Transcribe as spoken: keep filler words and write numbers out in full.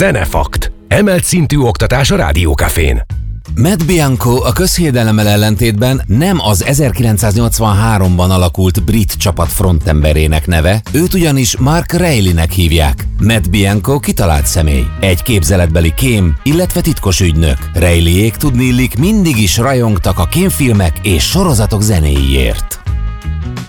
Zenefakt. Emelt szintű oktatás a Rádió Cafén. Matt Bianco a közhiedelemmel ellentétben nem az ezerkilencszáznyolcvanháromban alakult brit csapat frontemberének neve, őt ugyanis Mark Reillynek hívják. Matt Bianco kitalált személy, egy képzeletbeli kém, illetve titkos ügynök. Reillyék tudniillik mindig is rajongtak a kémfilmek és sorozatok zenéiért.